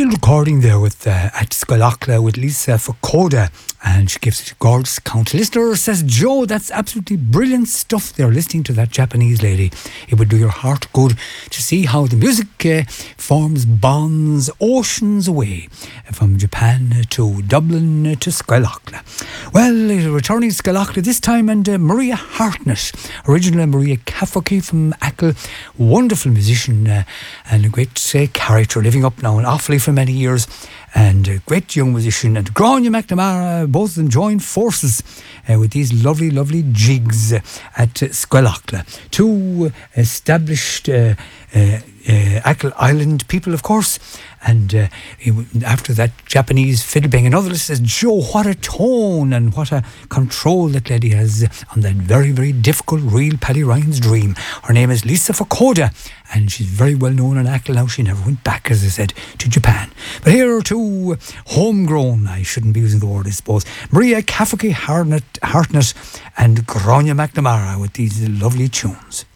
brilliant recording there with at Scolachla with Lisa Fukoda, and she gives it a gorgeous count. Listener says, Joe, that's absolutely brilliant stuff there, listening to that Japanese lady. It would do your heart good to see how the music forms bonds oceans away from Japan to Dublin to Scolachla. Well, returning to Scolachla this time, and Maria Hartnett, originally Maria Cafferty from Achill, wonderful musician and a great character, living up now in Offaly for many years, and a great young musician. And Grania McNamara, both of them joined forces with these lovely, lovely jigs at Scolachla. Two established Achill Island people, of course, and after that Japanese fiddle bang. Another says, Joe, what a tone and what a control that lady has on that very, very difficult reel, Paddy Ryan's Dream. Her name is Lisa Fukoda, and she's very well known in Achill now. She never went back, as I said, to Japan. But here are two homegrown, I shouldn't be using the word, I suppose, Maria Cafferty Hartnett and Grania McNamara with these lovely tunes.